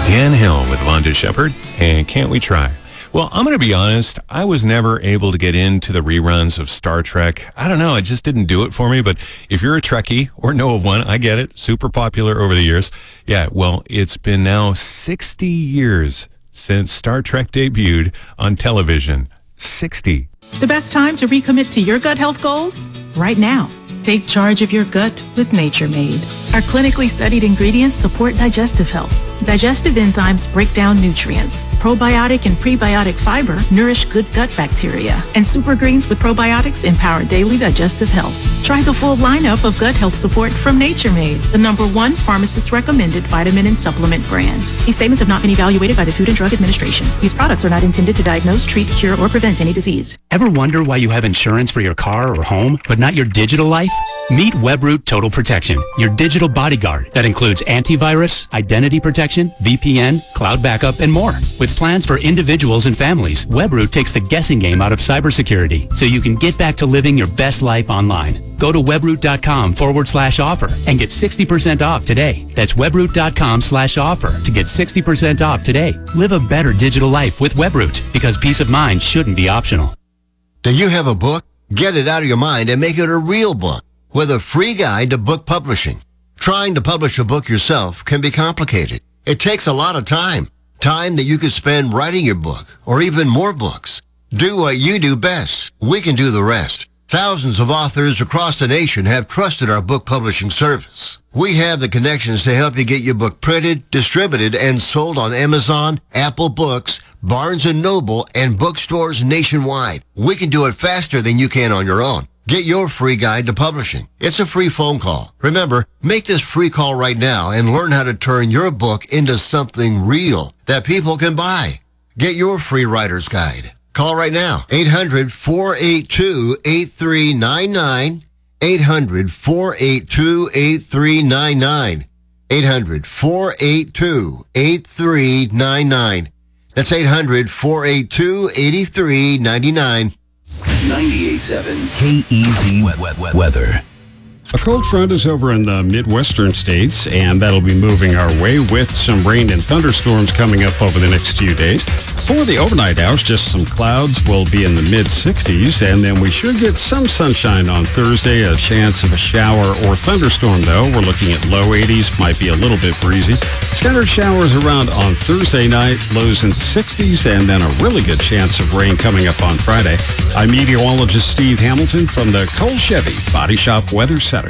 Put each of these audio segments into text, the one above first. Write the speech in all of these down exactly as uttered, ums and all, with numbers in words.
Dan Hill with Vonda Shepard, and Can't We Try? Well, I'm going to be honest, I was never able to get into the reruns of Star Trek. I don't know, it just didn't do it for me, but if you're a Trekkie or know of one, I get it. Super popular over the years. Yeah, well, it's been now sixty years since Star Trek debuted on television. sixty. The best time to recommit to your gut health goals? Right now. Take charge of your gut with Nature Made. Our clinically studied ingredients support digestive health. Digestive enzymes break down nutrients. Probiotic and prebiotic fiber nourish good gut bacteria. And super greens with probiotics empower daily digestive health. Try the full lineup of gut health support from Nature Made, the number one pharmacist-recommended vitamin and supplement brand. These statements have not been evaluated by the Food and Drug Administration. These products are not intended to diagnose, treat, cure, or prevent any disease. Ever wonder why you have insurance for your car or home, but not your digital life? Meet Webroot Total Protection, your digital bodyguard that includes antivirus, identity protection, V P N, cloud backup, and more. With plans for individuals and families, Webroot takes the guessing game out of cybersecurity so you can get back to living your best life online. Go to webroot.com forward slash offer and get sixty percent off today. That's webroot.com slash offer to get sixty percent off today. Live a better digital life with Webroot, because peace of mind shouldn't be optional. Do you have a book? Get it out of your mind and make it a real book with a free guide to book publishing. Trying to publish a book yourself can be complicated. It takes a lot of time. Time that you could spend writing your book or even more books. Do what you do best. We can do the rest. Thousands of authors across the nation have trusted our book publishing service. We have the connections to help you get your book printed, distributed, and sold on Amazon, Apple Books, Barnes and Noble, and bookstores nationwide. We can do it faster than you can on your own. Get your free guide to publishing. It's a free phone call. Remember, make this free call right now and learn how to turn your book into something real that people can buy. Get your free writer's guide. Call right now. eight hundred, four eight two, eight three nine nine. eight hundred, four eight two, eight three nine nine. eight hundred, four eight two, eight three nine nine. That's eight hundred, four eight two, eight three nine nine. ninety-eight point seven K E Z Weather. A cold front is over in the Midwestern states, and that'll be moving our way with some rain and thunderstorms coming up over the next few days. For the overnight hours, just some clouds will be in the mid-sixties, and then we should get some sunshine on Thursday. A chance of a shower or thunderstorm, though. We're looking at low eighties, might be a little bit breezy. Scattered showers around on Thursday night, lows in sixties, and then a really good chance of rain coming up on Friday. I'm meteorologist Steve Hamilton from the Cole Chevy Body Shop Weather Center.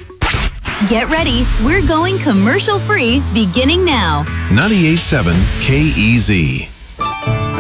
Get ready. We're going commercial free beginning now. ninety-eight point seven K E Z.